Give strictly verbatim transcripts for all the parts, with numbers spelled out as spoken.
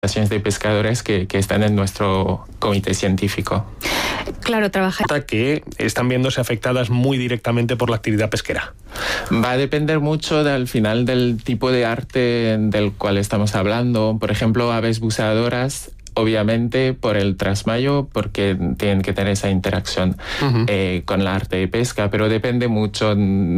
de pescadores que, que están en nuestro comité científico. Claro, trabaja. Que están viéndose afectadas muy directamente por la actividad pesquera. Va a depender mucho del final del tipo de arte del cual estamos hablando. Por ejemplo, aves buceadoras, obviamente por el trasmayo, porque tienen que tener esa interacción uh-huh. eh, con la arte de pesca, pero depende mucho.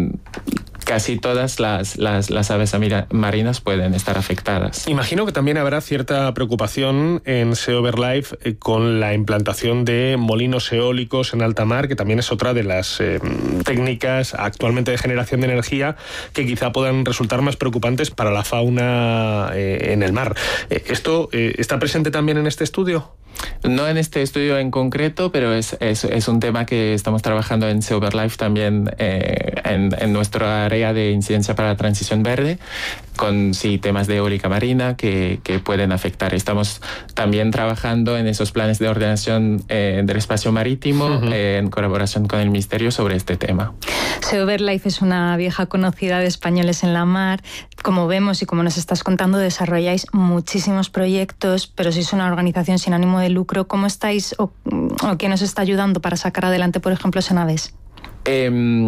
Casi todas las, las, las aves marinas pueden estar afectadas. Imagino que también habrá cierta preocupación en Seoverlife eh, con la implantación de molinos eólicos en alta mar, que también es otra de las eh, técnicas actualmente de generación de energía que quizá puedan resultar más preocupantes para la fauna eh, en el mar. Eh, ¿Esto eh, está presente también en este estudio? No en este estudio en concreto, pero es, es, es un tema que estamos trabajando en Seoverlife también eh, en, en nuestra área de incidencia para la transición verde, con sí, temas de eólica marina que, que pueden afectar. Estamos también trabajando en esos planes de ordenación eh, del espacio marítimo uh-huh. eh, en colaboración con el Ministerio sobre este tema. Seoverlife es una vieja conocida de Españoles en la Mar. Como vemos y como nos estás contando, desarrolláis muchísimos proyectos, pero sois una organización sin ánimo de lucro. ¿Cómo estáis o, o quién os está ayudando para sacar adelante, por ejemplo, Senaves? Eh,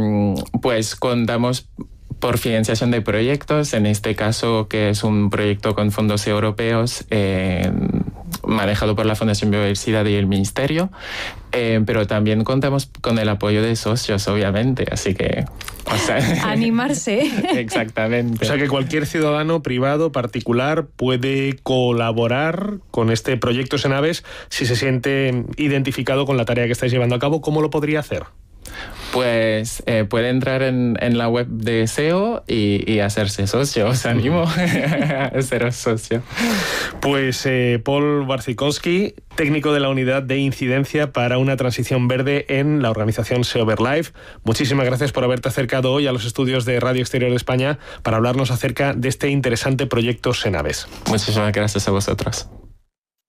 pues contamos por financiación de proyectos, en este caso que es un proyecto con fondos europeos eh, manejado por la Fundación Biodiversidad y el Ministerio, eh, pero también contamos con el apoyo de socios, obviamente, así que... O sea, animarse. Exactamente. O sea que cualquier ciudadano, privado, particular, puede colaborar con este proyecto Senaves si se siente identificado con la tarea que estáis llevando a cabo. ¿Cómo lo podría hacer? Pues eh, puede entrar en, en la web de S E O y, y hacerse socio. Os animo a ser socio. Pues eh, Paul Barcikovsky, técnico de la Unidad de Incidencia para una Transición Verde en la organización Seoverlife. Muchísimas gracias por haberte acercado hoy a los estudios de Radio Exterior de España para hablarnos acerca de este interesante proyecto Senaves. Muchísimas gracias a vosotros.